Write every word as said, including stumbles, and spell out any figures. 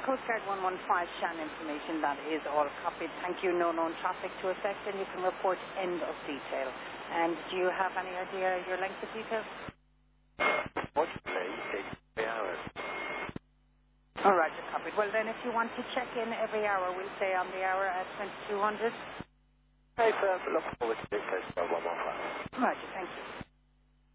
Coast Guard one one five Shan information, that is all copied. Thank you. No known traffic to affect, and you can report end of detail. And do you have any idea your length of detail? Unfortunately, it's three hours. All right, you're copied. Well, then, if you want to check in every hour, we'll say on the hour at twenty-two hundred. Hey, sir, look forward to this. Coast Guard one one five. Right, thank you.